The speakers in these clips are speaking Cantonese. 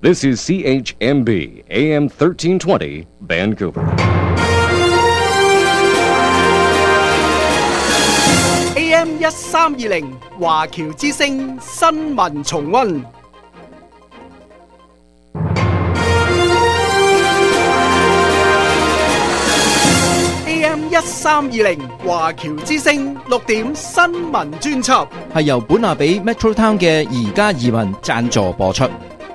This is CHMB AM 1320 Vancouver. AM 1320華僑之聲新聞重溫。AM 1320華僑之聲6點新聞專輯， 係由本拿比 Metro Town 嘅宜家移民贊助播出。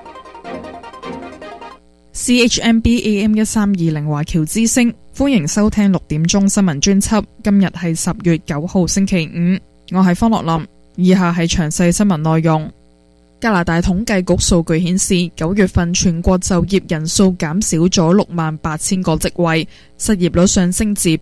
CHMB AM 1320華僑之聲，歡迎收聽6點鐘新聞專輯。今日係10月9號星期五，我係方樂林。以下係詳細新聞內容。加拿大統計局數據顯示，9月份全國就業人數減少咗68,000個職位，失業率上升至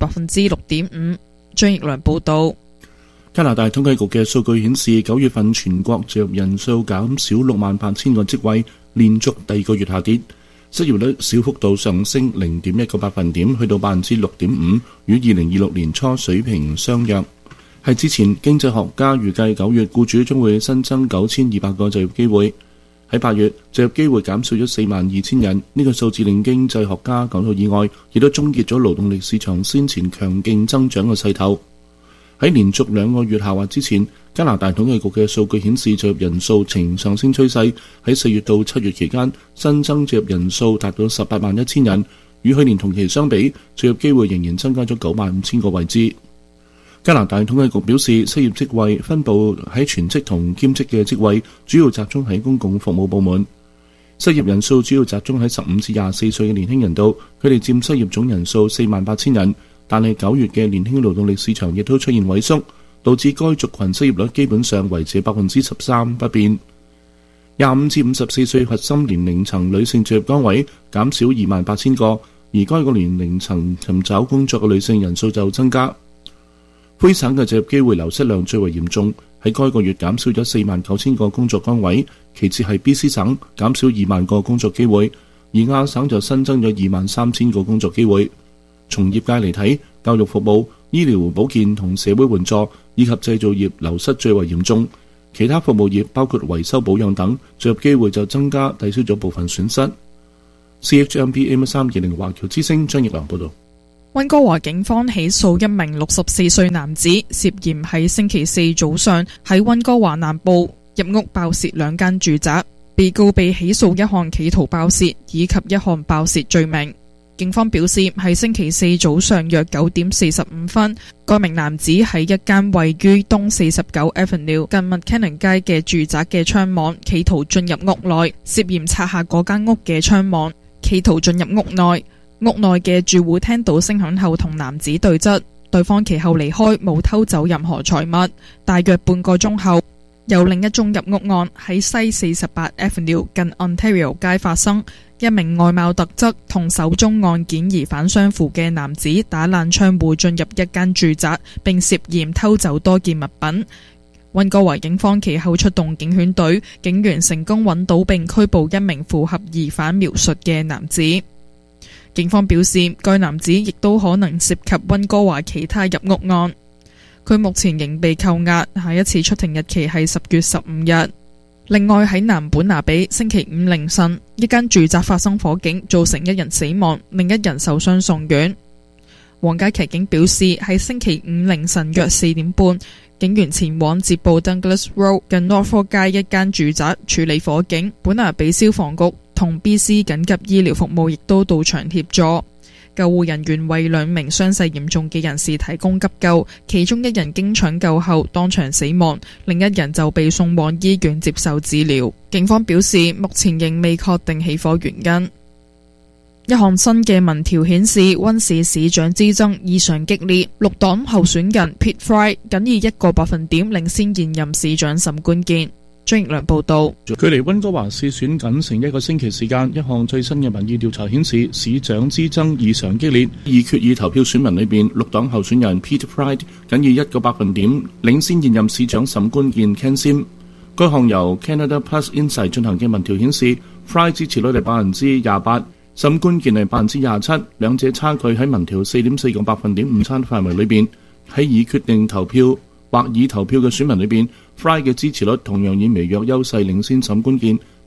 6.5%。張奕良報道。 加拿大統計局嘅數據顯示，9月份全國就業人數減少68,000個職位，連續第二個月下跌。失業率小幅度上升0.1個百分點，去到 6.5%， 與2026年初水平相若。係之前，經濟學家預計9月僱主將會新增9200個就業機會。喺8月，就業機會減少咗42,000人，呢個數字令經濟學家感到意外，亦都終結咗勞動力市場先前強勁增長嘅勢頭。喺連續2個月下滑之前，加拿大統計局嘅數據顯示就業人數呈上升趨勢。喺4月到7月期間，新增就業人數達到18,100人，與去年同期相比，就業機會仍然增加咗95,000個位置。加拿大統計局表示，失業職位分佈喺全職同兼職嘅職位，主要集中喺公共服務部門。失業人數主要集中喺15至24歲嘅年輕人度，佢哋佔失業總人數48,000人。但係9月嘅年輕勞動力市場亦都出現萎縮，導致該族群失業率基本上維持 13% 不變。25至54歲核心年齡層女性就業崗位減少28,000個，而該個年齡層尋找工作嘅女性人數就增加。魁省嘅就業機會流失量最為嚴重，喺該個月減少咗49,000個工作崗位，其次係 BC 省減少2萬個工作機會，而亞省就新增咗23,000個工作機會。從業界嚟睇，教育服務、醫療保健同社會援助以及製造業流失最為嚴重，其他服務業包括維修保養等，就業機會就增加，抵消咗部分損失。CHMB AM 1320華僑之聲張奕良報道。 溫哥華警方起訴一名64歲男子，涉嫌喺星期四早上喺溫哥華南部入屋爆竊2間住宅。被告被起訴一項企圖爆竊以及一項爆竊罪名。警方表示，喺星期四早上約9點45分，該名男子喺一間位於東49 Avenue 近 McKinnon 街嘅住宅嘅窗網，企圖進入屋內，涉嫌拆下嗰間屋嘅窗網，企圖進入屋內。屋內嘅住戶聽到聲響後同男子對質，對方其後離開，冇偷走任何財物。大約半個鐘後，有另一宗入屋案喺西48 Avenue 近 Ontario 街發生。一名外貌特質同首宗案件疑犯相符嘅男子打爛窗戶進入一間住宅，並涉嫌偷走多件物品。溫哥華警方其後出動警犬隊，警員成功揾到並拘捕一名符合疑犯描述嘅男子。警方表示，該男子亦都可能涉及溫哥華其他入屋案。佢目前仍被扣押，下一次出庭日期係10月15日。另外喺南本拿比，星期五凌晨，一間住宅發生火警，造成1人死亡，另1人受傷送院。皇家騎警表示，喺星期五凌晨約4點半，警員前往接報 Douglas Road 近 Norfolk 街一間住宅處理火警。本拿比消防局同 BC 緊急醫療服務亦都到場協助。救護人員為2名傷勢嚴重嘅人士提供急救，其中1人經搶救後當場死亡，另1人就被送往醫院接受治療。警方表示，目前仍未確定起火原因。一項新嘅民調顯示，溫市市長之爭異常激烈，綠黨候選人 Pete Fry 僅以1個百分點領先現任市長沈冠健。張奕良報道。 距離溫哥華市選僅剩1個星期時間，一項最新嘅民意調查顯示，市長之爭異常激烈。以決議投票選民裏邊，綠黨候選人 Peter Pride 僅以1個百分點領先現任市長沈冠健 Ken Sim。該項由 Canada Plus Insight 進行嘅民調顯示，Pride 支持率係28%，沈冠健係27%，兩者差距喺民調4.4個百分點誤差範圍裏邊。喺已決定投票或已投票嘅選民裏邊，Fry 嘅支持率同樣以微弱優勢領先沈冠健，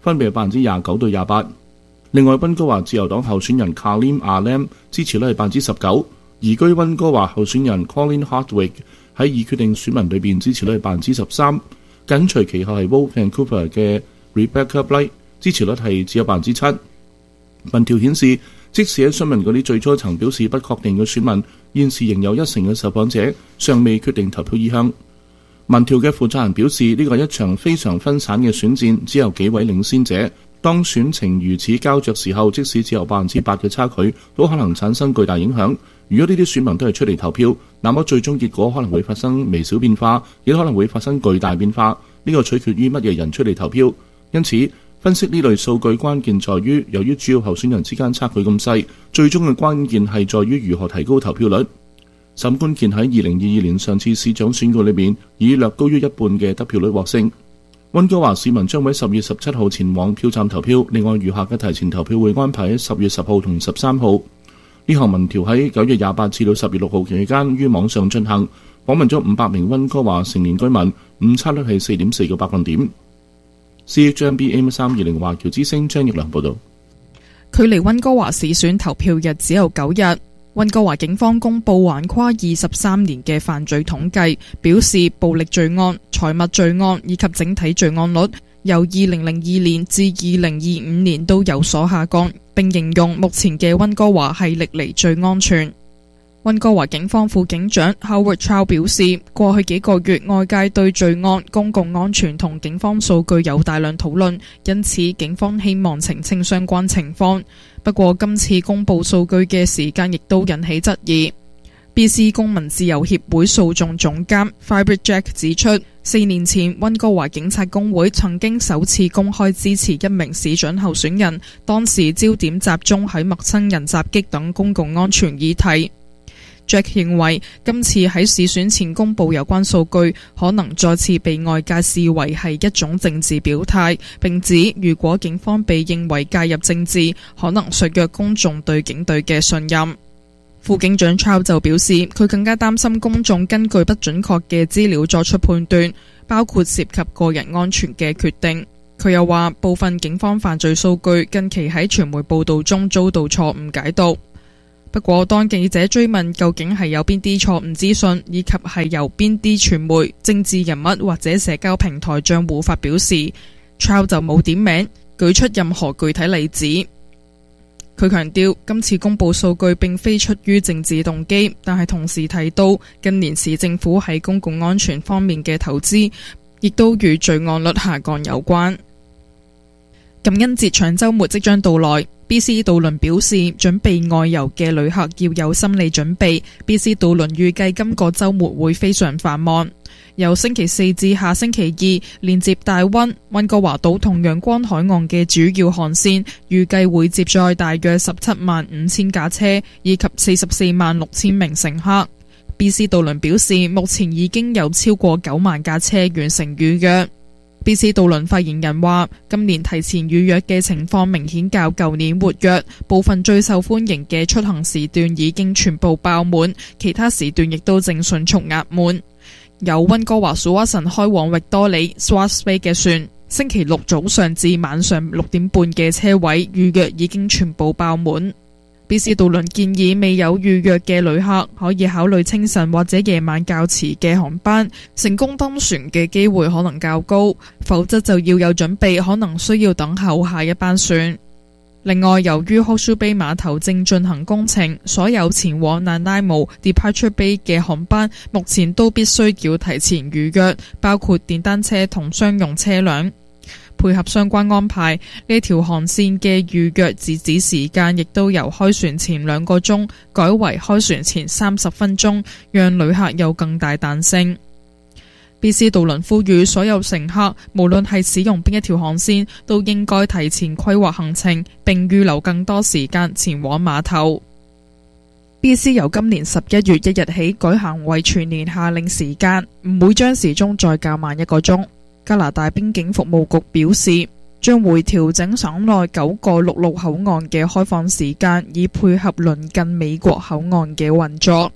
分別係29%對28%。另外，溫哥華自由黨候選人 Karim Alem 支持率係19%，移居溫哥華候選人 Colin Hardwick 喺已決定選民裏邊支持率係13%，緊隨其後係 Vote Vancouver 嘅 Rebecca Blight， 支持率係只有7%。民調顯示，即使喺詢問嗰啲最初曾表示不確定嘅選民，現時仍有1成嘅受訪者尚未決定投票意向。民調嘅負責人表示，呢個係一場非常分散嘅選戰，只有幾位領先者。當選情如此膠着時候，即使只有8%嘅差距，都可能產生巨大影響。如果呢啲選民都係出嚟投票，那麼最終結果可能會發生微小變化，亦可能會發生巨大變化。呢個取決於乜嘢人出嚟投票。因此，分析呢類數據關鍵在於，由於主要候選人之間差距咁細，最終嘅關鍵係在於如何提高投票率。沈冠健喺2022年上次市長選舉裏面，以略高於一半嘅得票率獲勝。溫哥華市民將會喺10月17號前往票站投票，另外餘下嘅提前投票會安排喺10月10號同13號。呢項民調喺9月28至到10月6號期間於網上進行，訪問咗500名溫哥華成年居民，誤差率係4.4個百分點。CHMB AM320 華僑之聲張奕良報道。 距離溫哥華市選投票日只有9日。溫哥華警方公布橫跨23年嘅犯罪統計，表示暴力罪案、財物罪案以及整體罪案率由2002年至2025年都有所下降，並形容目前嘅溫哥華係歷嚟最安全。溫哥華警方副警長 Howard Chow 表示，過去幾個月外界對罪案、公共安全同警方數據有大量討論，因此警方希望澄清相關情況。不過今次公布數據嘅時間亦都引起質疑。BC 公民自由協會訴訟總監 Fibre Jack 指出，4年前溫哥華警察工會曾經首次公開支持一名市長候選人，當時焦點集中喺陌生人襲擊等公共安全議題。Jack 認為今次喺市選前公布有關數據，可能再次被外界視為係一種政治表態，並指如果警方被認為介入政治，可能削弱公眾對警隊嘅信任。副警長 Chow 就表示，佢更加擔心公眾根據不準確嘅資料作出判斷，包括涉及個人安全嘅決定。佢又話，部分警方犯罪數據近期喺傳媒報道中遭到錯誤解讀。不過，當記者追問究竟係有邊啲錯誤資訊，以及係由邊啲傳媒、政治人物或者社交平台賬戶發表時，Chow 就冇點名，舉出任何具體例子。佢強調，今次公布數據並非出於政治動機，但係同時提到近年市政府喺公共安全方面嘅投資，亦都與罪案率下降有關。感恩節長週末即將到來。BC 渡輪表示，準備外遊嘅旅客要有心理準備。BC 渡輪預計今個週末會非常繁忙，由星期4至下星期2，連接大溫、溫哥華島同陽光海岸嘅主要航線，預計會接載大約175000架車以及446000名乘客。BC 渡輪表示，目前已經有超過9萬架車完成預約。BC 渡輪發言人話，今年提前預約嘅情況明顯較舊年活躍，部分最受歡迎嘅出行時段已經全部爆滿，其他時段亦都正迅速額滿。由溫哥華 Tsawwassen 開往域多里 Swartz Bay 嘅船，星期六早上至晚上6點半嘅車位預約已經全部爆滿。BC 渡輪建議未有預約嘅旅客可以考慮清晨或者夜晚較遲嘅航班，成功登船嘅機會可能較高，否則就要有準備，可能需要等候下一班船。另外，由於 Horseshoe Bay 碼頭正進行工程，所有前往 Nanaimo Departure Bay 嘅航班目前都必須要提前預約，包括電單車同商用車輛。配合相關安排，呢條航線嘅預約截止時間亦都由開船前2個鐘改為開船前30分鐘，讓旅客有更大彈性。BC 渡輪呼籲所有乘客，無論係使用邊一條航線，都應該提前規劃行程，並預留更多時間前往碼頭。BC 由今年11月1日起改行為全年夏令時間，唔會將時鐘再較慢1個鐘。加拿大邊境服務局表示，將會調整省內9個陸路口岸嘅開放時間，以配合鄰近美國口岸嘅運作。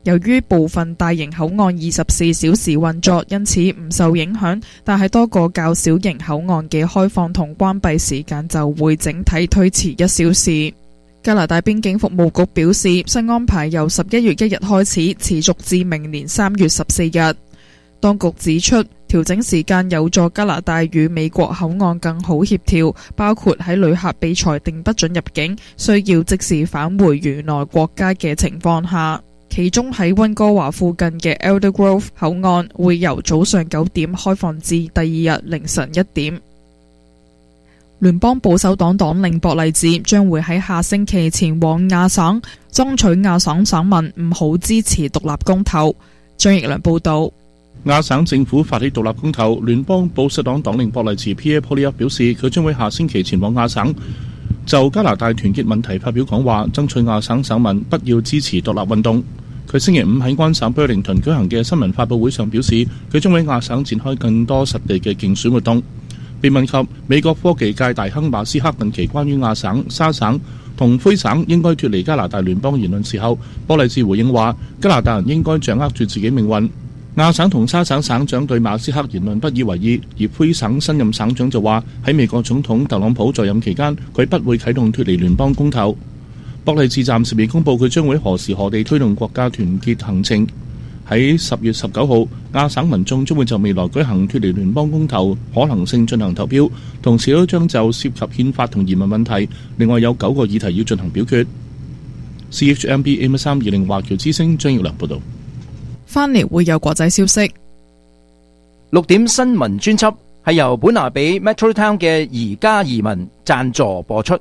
由於部分大型口岸24小時運作，因此唔受影響，但係多個較小型口岸嘅開放同關閉時間就會整體推遲1小時。加拿大邊境服務局表示，新安排由11月1日開始，持續至明年3月14日。當局指出，調整時間有助加拿大與美國口岸更好協調，包括喺旅客被裁定不准入境，需要即時返回原來國家嘅情況下。其中喺溫哥華附近嘅 Eldergrove 口岸會由早上9點開放至第2日凌晨1點。聯邦保守黨黨領博勵治將會喺下星期前往亞省，爭取亞省省民唔好支持獨立公投。張奕良報導。 亞省政府發起獨立公投，聯邦保守黨黨領博勵治 Pierre Poilievre 表示，佢將會下星期前往亞省，就加拿大團結問題發表講話，爭取亞省省民不要支持獨立運動。佢星期五喺安省 Burlington 舉行嘅新聞發佈會上表示，佢將喺亞省展開更多實地嘅競選活動。被問及美國科技界大亨馬斯克近期關於亞省、沙省同魁省應該脫離加拿大聯邦言論時候，博勵治回應話：加拿大人應該掌握住自己命運。亞省同沙省省長對馬斯克言論不以為意，而魁省新任省長就話喺美國總統特朗普在任期間，佢不會啟動脫離聯邦公投。博勵治暫時未公佈佢將會何時何地推動國家團結行程。喺10月19號，亞省民眾將會就未來舉行脫離聯邦公投可能性進行投票，同時都將就涉及憲法同移民問題，另外有9個議題要進行表決。CHMB AM320華僑之聲張耀良報導。 翻嚟會有國際消息。 6點新聞專輯係由本拿比 Metro Town 嘅宜家移民贊助播出。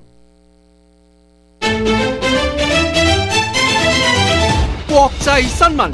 國際新聞。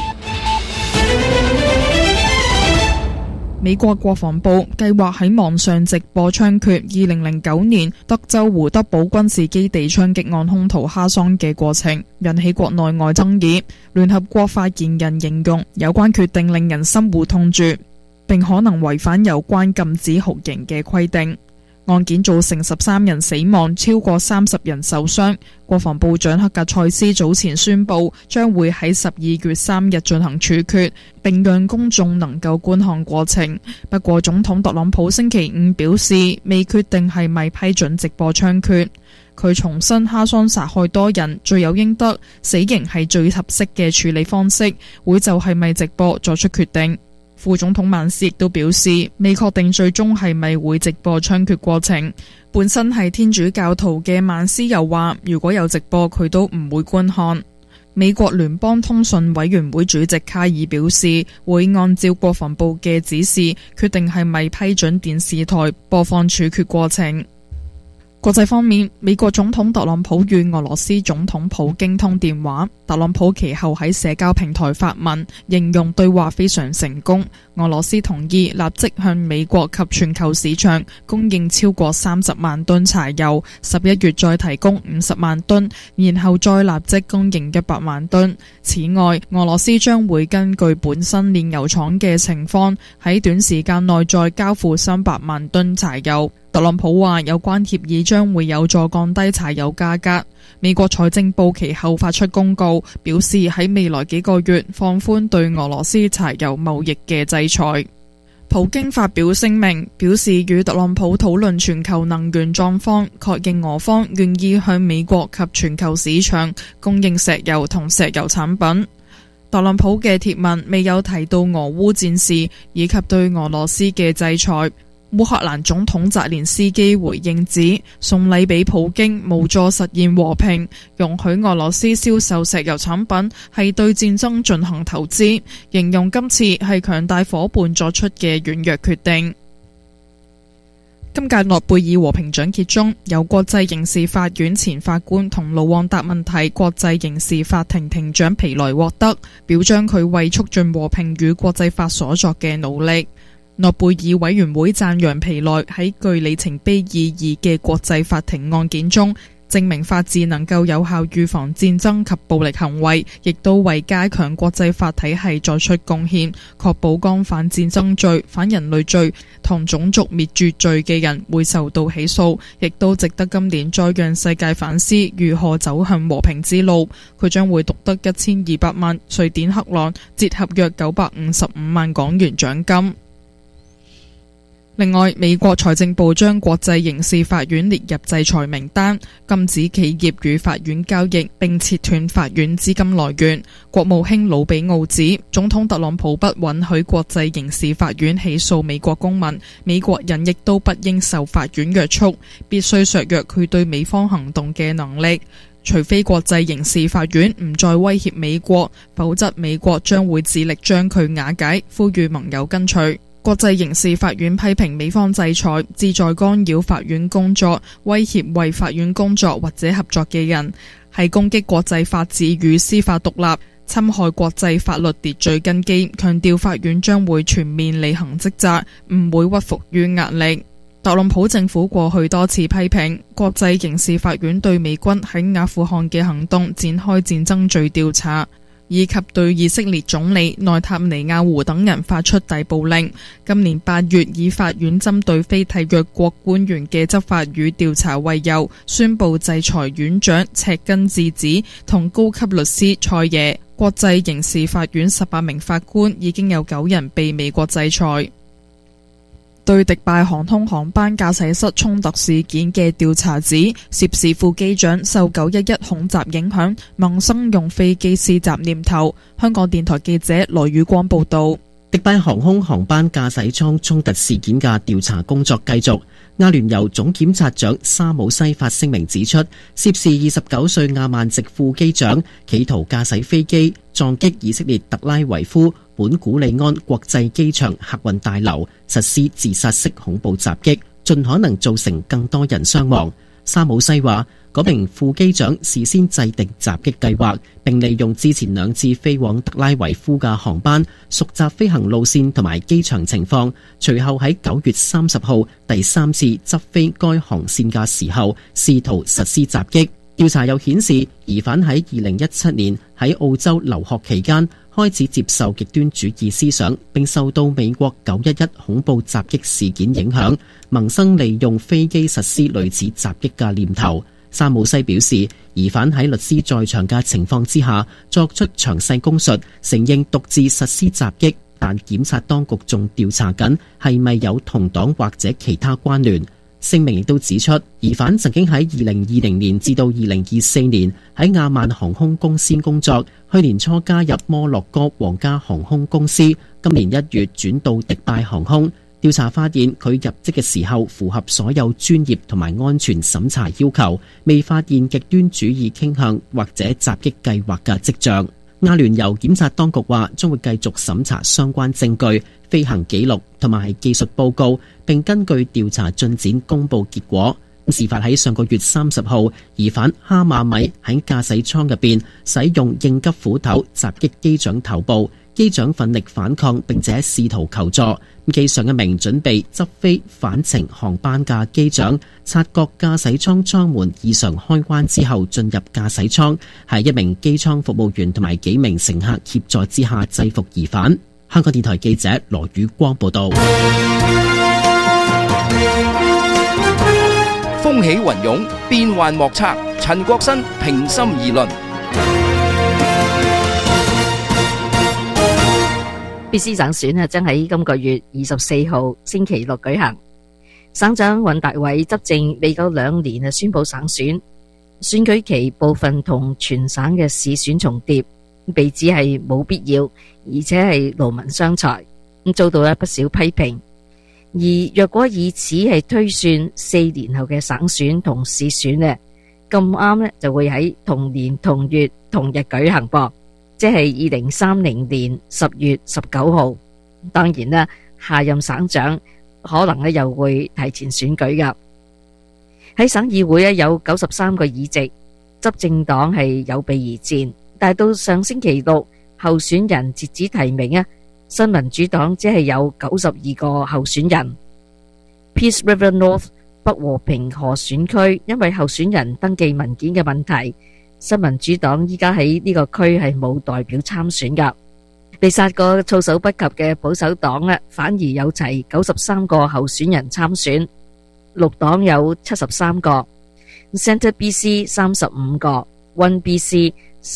美國國防部計劃喺網上直播槍決2009年德州胡德堡軍事基地槍擊案兇徒哈桑嘅過程，引起國內外爭議。聯合國發言人形容有關決定令人心糊痛住，並可能違反有關禁止酷刑嘅規定。案件造成13人死亡，超過30人受傷。國防部長克格塞斯早前宣布，將會喺12月3日進行處決，並讓公眾能夠觀看過程。不過，總統特朗普星期五表示，未決定係咪批准直播槍決。佢重申哈桑殺害多人，罪有應得，死刑係最合適嘅處理方式，會就係咪直播作出決定。副總統曼斯亦都表示，未確定最終係咪會直播槍決過程。本身係天主教徒嘅曼斯又話，如果有直播，佢都唔會觀看。美國聯邦通訊委員會主席卡爾表示，會按照國防部嘅指示，決定係咪批准電視台播放處決過程。國際方面，美國總統特朗普與俄羅斯總統普京通電話，特朗普其後喺社交平台發文，形容對話非常成功。俄羅斯同意立即向美國及全球市場供應超過30萬噸柴油，11月再提供50萬噸，然後再立即供應100萬噸。此外，俄羅斯將會根據本身煉油廠嘅情況，喺短時間內再交付300萬噸柴油。特朗普話有關協議將會有助降低柴油價格。美國財政部其後發出公告，表示喺未來幾個月放寬對俄羅斯柴油貿易嘅制裁。普京發表聲明，表示與特朗普討論全球能源狀況，確認俄方願意向美國及全球市場供應石油同石油產品。特朗普嘅貼文未有提到俄烏戰事以及對俄羅斯嘅制裁。烏克蘭總統澤連斯基回應指，送禮俾普京無助實現和平，容許俄羅斯銷售石油產品係對戰爭進行投資，形容今次係強大夥伴作出嘅軟弱決定。今屆諾貝爾和平獎揭盅，由國際刑事法院前法官同盧旺達問題國際刑事法庭庭長皮萊獲得，表彰佢為促進和平與國際法所作嘅努力。諾貝爾委員會讚揚皮萊喺具里程碑意義嘅國際法庭案件中， 證明法治能夠有效預防戰爭及暴力行為，亦都為加強國際法體系作出貢獻，確保干犯戰爭罪、反人類罪同種族滅絕罪嘅人會受到起訴，亦都值得今年再讓世界反思如何走向和平之路。佢將會獨得1200萬瑞典克朗，折合約955萬港元獎金。另外，美國財政部將國際刑事法院列入制裁名單，禁止企業與法院交易，並切斷法院資金來源。國務卿魯比奧指，總統特朗普不允許國際刑事法院起訴美國公民，美國人亦都不應受法院約束，必須削弱佢對美方行動嘅能力。除非國際刑事法院唔再威脅美國，否則美國將會致力將佢瓦解，呼籲盟友跟隨。國際刑事法院批評美方制裁旨在干擾法院工作，威脅為法院工作或者合作嘅人，係攻擊國際法治與司法獨立，侵害國際法律秩序根基，強調法院將會全面履行職責，唔會屈服於壓力。特朗普政府過去多次批評國際刑事法院對美軍喺阿富汗嘅行動展開戰爭罪調查，以及對以色列總理內塔尼亞胡等人發出逮捕令。今年8月，以法院針對非締約國官員嘅執法與調查為由，宣布制裁院長赤根智子同高級律師蔡耶。國際刑事法院18名法官已經有9人被美國制裁。對迪拜航空航班駕駛室衝突事件嘅調查指，涉事副機長受911恐襲影響，萌生用飛機施襲念頭。香港電台記者羅宇光報道。 迪拜航空航班駕駛艙衝突事件嘅調查工作繼續。阿聯酋總檢察長沙姆西發聲明指出，涉事29歲亞曼籍副機長企圖駕駛飛機撞擊以色列特拉維夫本古里安國際機場客運大樓，實施自殺式恐怖襲擊，盡可能造成更多人傷亡。沙姆西話，嗰名副機長事先制定襲擊計劃，並利用之前2次飛往特拉維夫嘅航班，熟習飛行路線同埋機場情況，隨後喺9月30號第3次執飛該航線嘅時候，試圖實施襲擊。調查又顯示，疑犯喺2017年喺澳洲留學期間開始接受極端主義思想，並受到美國911恐怖襲擊事件影響，萌生利用飛機實施類似襲擊嘅念頭。沙姆西表示，疑犯喺律師在場嘅情況之下作出詳細供述，承認獨自實施襲擊，但檢察當局仲調查緊係咪有同黨或者其他關聯。聲明亦都指出，疑犯曾經喺2020年至到2024年喺亞曼航空公司工作，去年初加入摩洛哥皇家航空公司，今年1月轉到迪拜航空。調查發現佢入職嘅時候符合所有專業同埋安全審查要求，未發現極端主義傾向或者襲擊計劃嘅跡象。阿聯酋檢察當局話將會繼續審查相關證據、飛行記錄同埋技術報告，並根據調查進展公佈結果。事發喺上個月30號，疑犯哈馬米喺駕駛艙入邊使用應急斧頭襲擊機長頭部，機長奮力反抗並且試圖求助。機上一名準備執飛返程航班嘅機長察覺駕駛艙艙門異常開關之後進入駕駛艙，喺一名機艙服務員同埋幾名乘客協助之下制服疑犯。香港電台記者羅宇光報道。 風起雲湧，變幻莫測，陳國新平心而論。 卑詩省選將喺今個月24號星期六舉行。省長尹達偉執政未夠2年宣布省選，選舉期部分同全省嘅市選重疊，被指係冇必要，而且係勞民傷財，遭到不少批評。而若果以此係推算4年後嘅省選同市選呢，咁啱就會喺同年同月同日舉行噃。即係2030年10月19號，當然啦，下任省長可能又會提前選舉噶。喺省議會有93個議席，執政黨係有備而戰，但係到上星期六候選人截止提名新民主黨只係有92個候選人。Peace River North 北和平河選區因為候選人登記文件嘅問題，新民主黨依家喺呢個區係冇代表參選噶。被殺個措手不及嘅保守黨反而有齊93個候選人參選，綠黨有73個，Centre BC 35個，One BC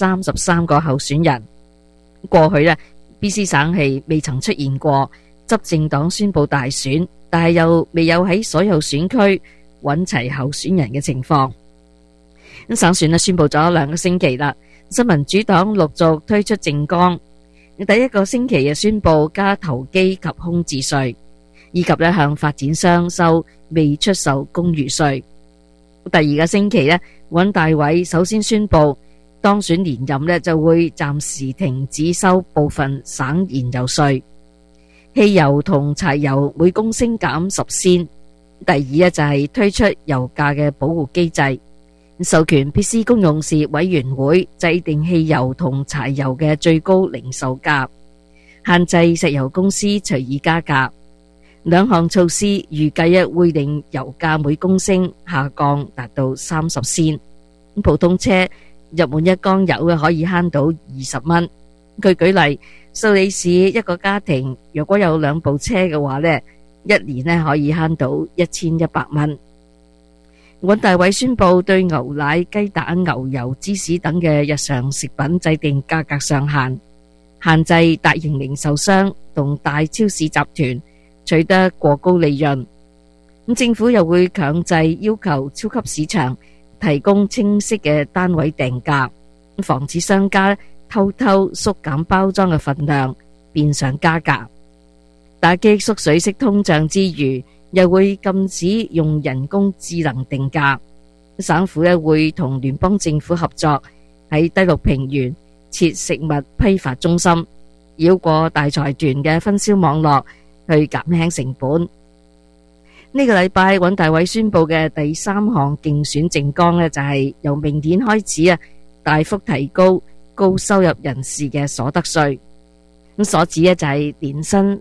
33個候選人。過去BC 省係未曾出現過執政黨宣布大選，但係又未有喺所有選區揾齊候選人嘅情況。省選宣布咗2個星期啦，新民主黨陸續推出政綱。第一個星期宣布加投機及空置稅，以及向發展商收未出售公寓稅。第二個星期尹大偉首先宣布當選連任就會暫時停止收部分省燃油稅，汽油同柴油每公升減10仙。第二就係推出油價嘅保護機制，授權 BC 公用事委員會制定汽油同柴油嘅最高零售價，限制石油公司隨意加價。兩項措施預計會令油價每公升下降達到30仙。普通車入滿1缸油可以慳到20蚊。據舉例，蘇黎世一個家庭如果有2部車嘅話一年可以慳到1100蚊。尹大偉宣布對牛奶、雞蛋、牛油、芝士等嘅日常食品制定價格上限，限制大型零售商同大超市集團取得過高利潤。政府又會強制要求超級市場提供清晰嘅單位定價，防止商家偷偷縮減包裝嘅份量，變相加價。打擊縮水式通脹之餘，又會禁止用人工智能定價。省府會同聯邦政府合作，喺低陸平原設食物批發中心，繞過大財團嘅分銷網絡去減輕成本。呢個禮拜尹大偉宣布嘅第3項競選政綱就係由明年開始大幅提高高收入人士嘅所得稅。咁所指就係年薪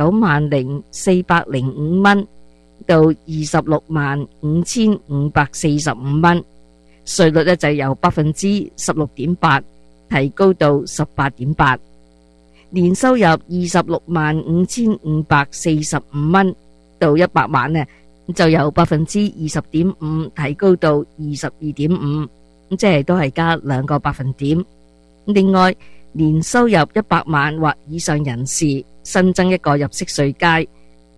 190405蚊到265545蚊，稅率就由 16.8% 提高到 18.8%。年收入265545蚊到100萬就由 20.5% 提高到 22.5%， 即係都係加2個百分點。另外，年收入100萬或以上人士新增一個入息稅階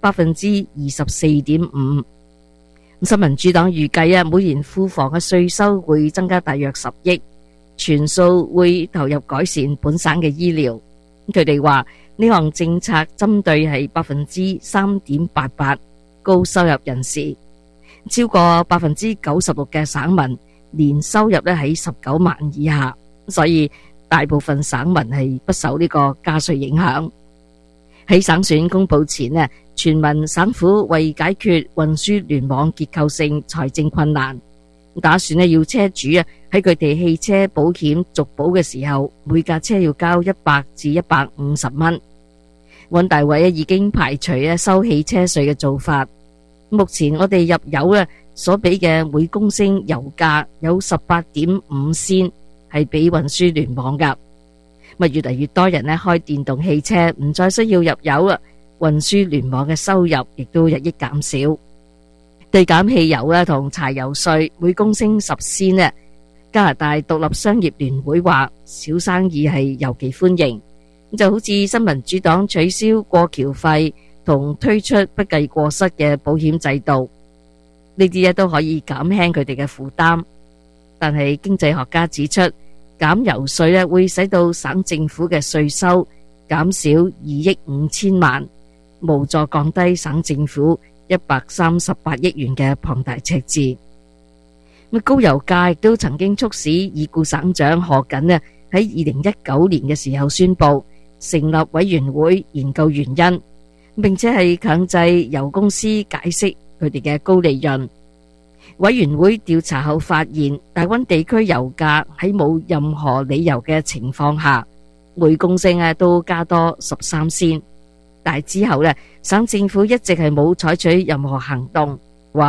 24.5%。新民主黨預計每年庫房嘅稅收會增加大約10億，全數會投入改善本省嘅醫療。佢哋話呢項政策針對係 3.88% 高收入人士，超過 96% 嘅省民年收入喺19萬以下，所以大部分省民係不受呢個加稅影響。喺省選公布前全民省府為解決運輸聯網結構性財政困難，打算要車主喺佢哋汽車保險續保嘅時候，每架車要交100至150蚊。尹大偉已經排除收汽車稅嘅做法。目前我哋入油所俾嘅每公升油價有 18.5 仙係俾運輸聯網噶。越嚟越多人開電動汽車，唔再需要入油啦，運輸聯網嘅收入亦都日益減少。對減汽油同柴油稅每公升10仙加拿大獨立商業聯會話小生意係尤其歡迎，就好似新民主黨取消過橋費同推出不計過失嘅保險制度，呢啲都可以減輕佢哋嘅負擔。但係經濟學家指出，減油稅會使到省政府嘅稅收減少2億5千萬，無助降低省政府138億元嘅龐大赤字。高油價亦都曾經促使已故省長賀錦喺2019年嘅時候宣布成立委員會研究原因，並且係強制油公司解釋佢哋嘅高利潤。委員會調查後發現，大溫地區油價喺冇任何理由嘅情況下，每公升都加多13仙。但係之後省政府一直係冇採取任何行動，話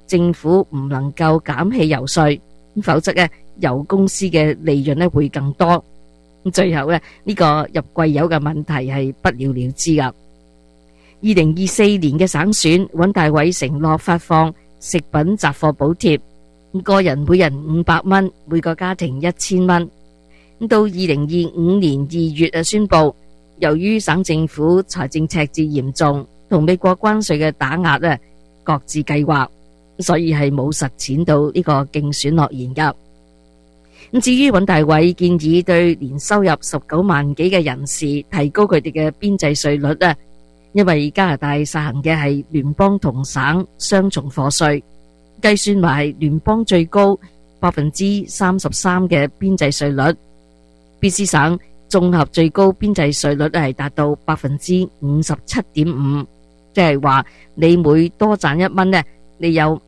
政府唔能夠減汽油稅，否則呢油公司嘅利潤呢會更多。最後呢，呢個入貴油嘅問題係不了了之噶。2024年嘅省選，尹大偉承諾發放食品雜貨補貼，個人每人500蚊，每個家庭1000蚊。到2025年2月宣布，由於省政府財政赤字嚴重，同美國關稅嘅打壓各自計劃，所以係冇實踐到呢個競選諾言噶。至於尹大偉建議對年收入19萬幾嘅人士提高佢哋嘅邊際稅率，因為加拿大實行嘅係聯邦同省雙重課稅，計算埋聯邦最高33%嘅邊際稅率，BC 省綜合最高邊際稅率係達到57.5%，即係話你每多賺1蚊你有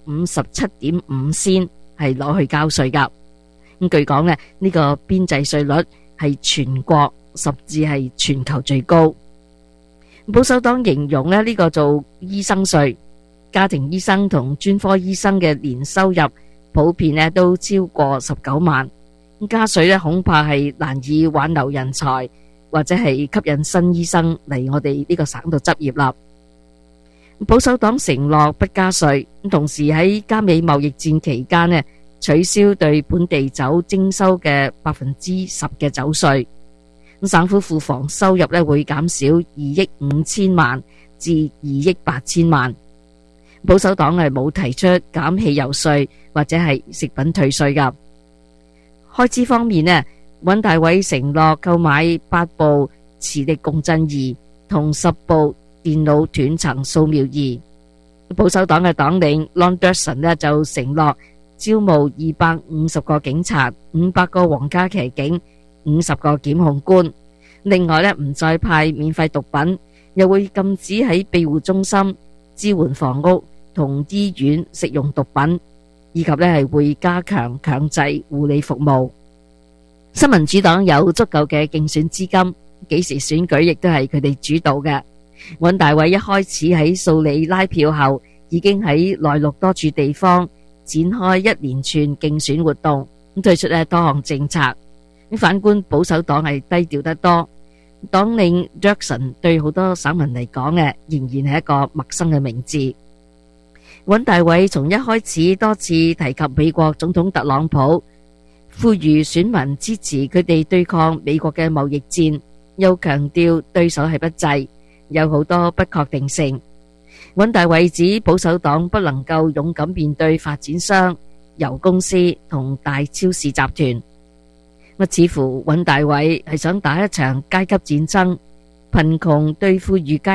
57.5仙係攞去交稅噶。咁據講呢個邊際稅率係全國甚至係全球最高。保守黨形容呢個做醫生稅，家庭醫生同專科醫生嘅年收入普遍都超過19萬，加稅恐怕係難以挽留人才，或者係吸引新醫生嚟我哋呢個省度執業啦。保守黨承諾不加稅，同時喺加美貿易戰期間取消對本地酒徵收嘅10%嘅酒稅。省府庫房收入會減少2億5千萬至2億8千萬。保守黨係冇提出減汽油稅或者係食品退稅噶。開支方面尹大偉承諾購買8部磁力共振儀同10部電腦斷層掃描儀。保守黨嘅黨領 Lon Derson 就承諾招募250個警察、500個皇家騎警、50個檢控官。另外唔再派免費毒品，又會禁止喺庇護中心、支援房屋同醫院食用毒品，以及係會加強強制護理服務。新民主黨有足夠嘅競選資金，幾時選舉亦都係佢哋主導嘅。尹大偉一開始喺數理拉票後，已經喺內陸多處地方展開一連串競選活動，推出多項政策。反觀保守黨係低調得多，黨領 Jackson 對好多省民嚟講仍然係一個陌生嘅名字。尹大偉從一開始多次提及美國總統特朗普，呼籲選民支持佢哋對抗美國嘅貿易戰，又強調對手係不濟，有好多不確定性。尹大偉指保守黨不能夠勇敢面對發展商、油公司同大超市集團。似乎尹大偉係想打一場階級戰爭，貧窮對富裕階